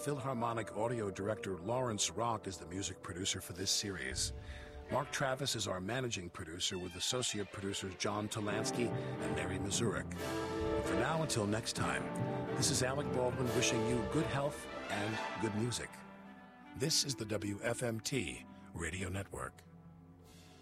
Philharmonic audio director Lawrence Rock is the music producer for this series. Mark Travis is our managing producer, with associate producers John Talansky and Mary Mazurik. But for now, until next time, this is Alec Baldwin wishing you good health and good music. This is the WFMT Radio Network.